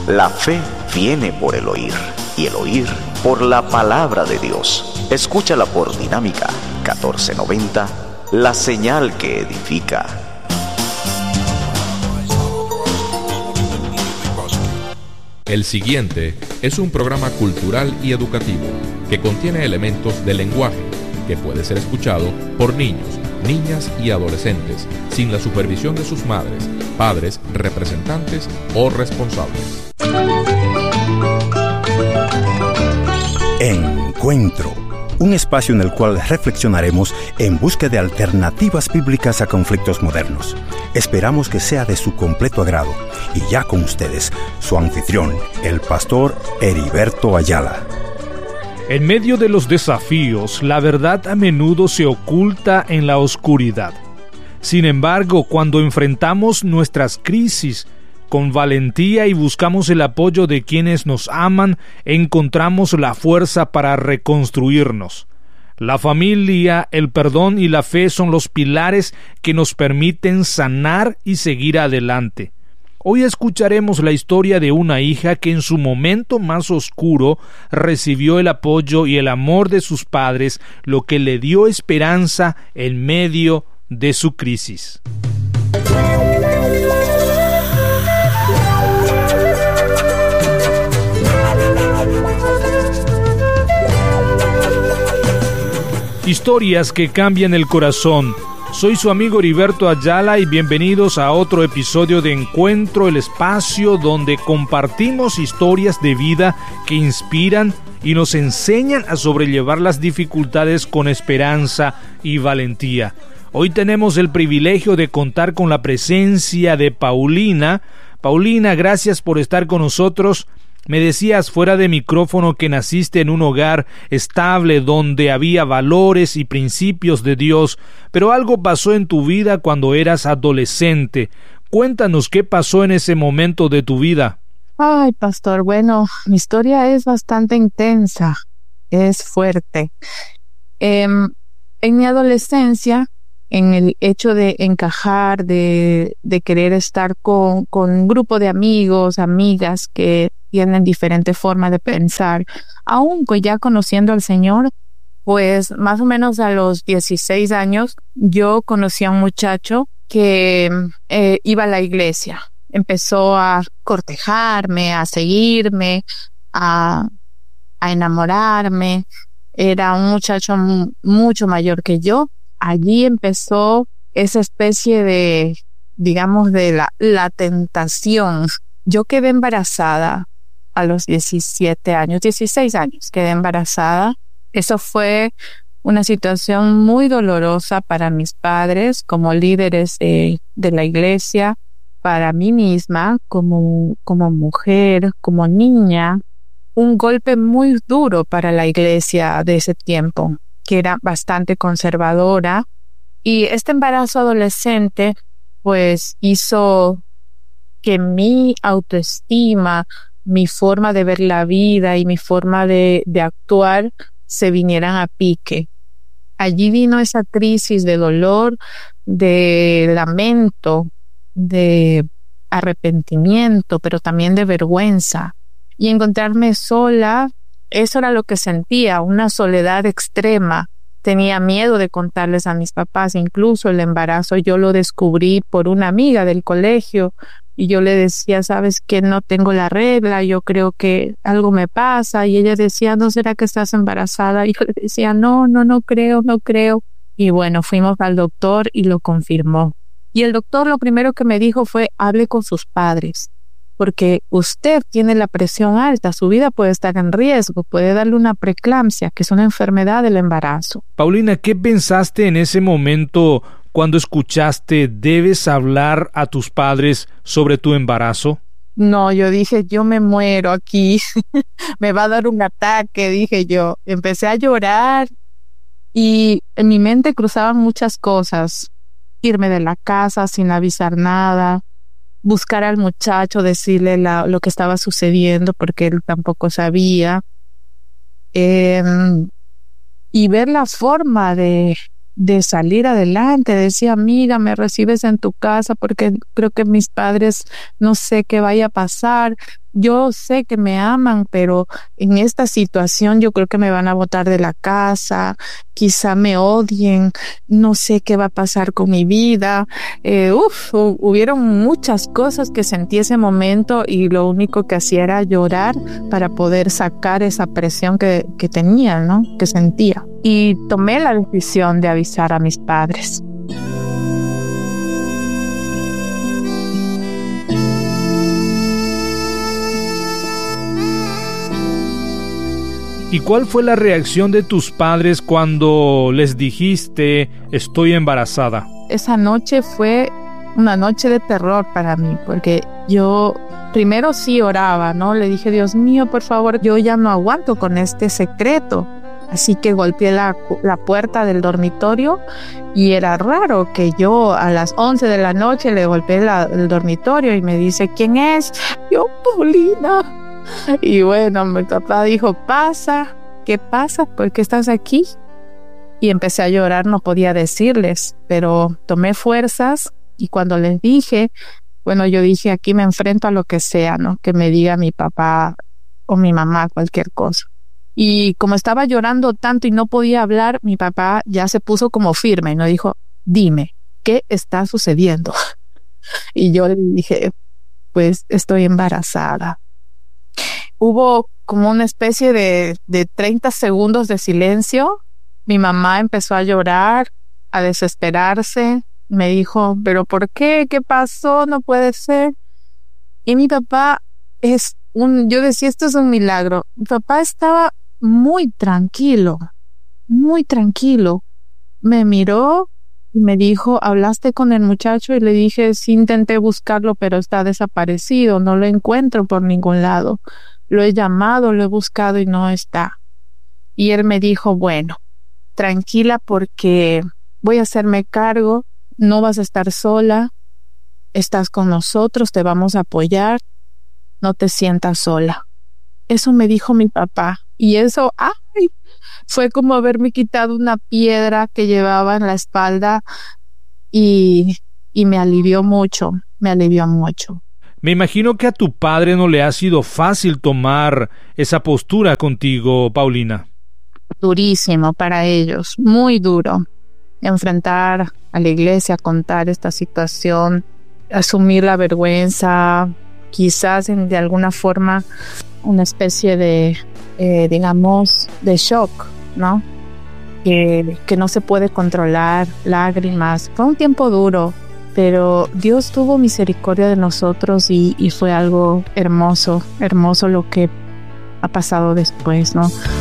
La fe viene por el oír, y el oír por la palabra de Dios. Escúchala por Dinámica 1490, la señal que edifica. El siguiente es un programa cultural y educativo que contiene elementos de lenguaje que puede ser escuchado por niños, niñas y adolescentes sin la supervisión de sus madres, padres, representantes o responsables. Encuentro, un espacio en el cual reflexionaremos en busca de alternativas bíblicas a conflictos modernos. Esperamos que sea de su completo agrado. Y ya con ustedes, su anfitrión, el pastor Heriberto Ayala. En medio de los desafíos, la verdad a menudo se oculta en la oscuridad. Sin embargo, cuando enfrentamos nuestras crisis con valentía y buscamos el apoyo de quienes nos aman, encontramos la fuerza para reconstruirnos. La familia, el perdón y la fe son los pilares que nos permiten sanar y seguir adelante. Hoy escucharemos la historia de una hija que en su momento más oscuro recibió el apoyo y el amor de sus padres, lo que le dio esperanza en medio de su crisis. Historias que cambian el corazón. Soy su amigo Heriberto Ayala y bienvenidos a otro episodio de Encuentro, el espacio donde compartimos historias de vida que inspiran y nos enseñan a sobrellevar las dificultades con esperanza y valentía. Hoy tenemos el privilegio de contar con la presencia de Paulina. Paulina, gracias por estar con nosotros. Me decías fuera de micrófono que naciste en un hogar estable donde había valores y principios de Dios, pero algo pasó en tu vida cuando eras adolescente. Cuéntanos qué pasó en ese momento de tu vida. Ay, pastor, bueno, mi historia es bastante intensa, es fuerte. En mi adolescencia, en el hecho de encajar, de querer estar con un grupo de amigos, amigas que tienen diferentes formas de pensar, aún ya conociendo al Señor, pues más o menos a los 16 años, yo conocí a un muchacho que iba a la iglesia. Empezó a cortejarme, a seguirme, a enamorarme. Era un muchacho mucho mayor que yo. Allí empezó esa especie de, digamos, de la tentación. Yo quedé embarazada a los 16 años, quedé embarazada. Eso fue una situación muy dolorosa para mis padres como líderes de la iglesia, para mí misma como mujer, como niña. Un golpe muy duro para la iglesia de ese tiempo, que era bastante conservadora, y este embarazo adolescente pues hizo que mi autoestima, mi forma de ver la vida y mi forma de actuar se vinieran a pique. Allí vino esa crisis de dolor, de lamento, de arrepentimiento, pero también de vergüenza. Y encontrarme sola, eso era lo que sentía, una soledad extrema. Tenía miedo de contarles a mis papás, incluso el embarazo yo lo descubrí por una amiga del colegio y yo le decía, sabes que no tengo la regla, yo creo que algo me pasa, y ella decía, ¿no será que estás embarazada? Y yo le decía, no creo. Y bueno, fuimos al doctor y lo confirmó. Y el doctor lo primero que me dijo fue, hable con sus padres, porque usted tiene la presión alta, su vida puede estar en riesgo, puede darle una preeclampsia, que es una enfermedad del embarazo. Paulina, ¿qué pensaste en ese momento cuando escuchaste debes hablar a tus padres sobre tu embarazo? No, yo dije, yo me muero aquí, me va a dar un ataque, dije yo. Empecé a llorar y en mi mente cruzaban muchas cosas. Irme de la casa sin avisar nada, buscar al muchacho, decirle lo que estaba sucediendo porque él tampoco sabía, y ver la forma de salir adelante. Decía, amiga, me recibes en tu casa porque creo que mis padres no sé qué vaya a pasar. yo sé que me aman, pero en esta situación yo creo que me van a botar de la casa, quizá me odien, no sé qué va a pasar con mi vida. Hubieron muchas cosas que sentí ese momento y lo único que hacía era llorar para poder sacar esa presión que tenía, ¿no? Que sentía. Y tomé la decisión de avisar a mis padres. ¿Y cuál fue la reacción de tus padres cuando les dijiste estoy embarazada? Esa noche fue una noche de terror para mí, porque yo primero sí oraba, ¿no? Le dije, Dios mío, por favor, yo ya no aguanto con este secreto. Así que golpeé la puerta del dormitorio y era raro que yo a las 11 de la noche le golpeé el dormitorio y me dice, ¿quién es? Yo, Paulina. Y bueno, mi papá dijo, pasa, ¿qué pasa? ¿Por qué estás aquí? Y empecé a llorar, no podía decirles, pero tomé fuerzas y cuando les dije, bueno, yo dije, aquí me enfrento a lo que sea, ¿no? Que me diga mi papá o mi mamá cualquier cosa. Y como estaba llorando tanto y no podía hablar, mi papá ya se puso como firme y nos dijo, dime, ¿qué está sucediendo? Y yo le dije, pues estoy embarazada. Hubo como una especie de 30 segundos de silencio. Mi mamá empezó a llorar, a desesperarse. Me dijo, ¿pero por qué? ¿Qué pasó? No puede ser. Y mi papá yo decía, esto es un milagro. Mi papá estaba muy tranquilo, muy tranquilo. Me miró y me dijo, ¿hablaste con el muchacho? Y le dije, sí, intenté buscarlo, pero está desaparecido. No lo encuentro por ningún lado. Lo he llamado, lo he buscado y no está. Y él me dijo, bueno, tranquila porque voy a hacerme cargo, no vas a estar sola, estás con nosotros, te vamos a apoyar, no te sientas sola. Eso me dijo mi papá y eso, fue como haberme quitado una piedra que llevaba en la espalda y me alivió mucho, me alivió mucho. Me imagino que a tu padre no le ha sido fácil tomar esa postura contigo, Paulina. Durísimo para ellos, muy duro. Enfrentar a la iglesia, contar esta situación, asumir la vergüenza, quizás de alguna forma una especie de, digamos, de shock, ¿no? Que no se puede controlar, lágrimas. Fue un tiempo duro. Pero Dios tuvo misericordia de nosotros y fue algo hermoso, hermoso lo que ha pasado después, ¿no?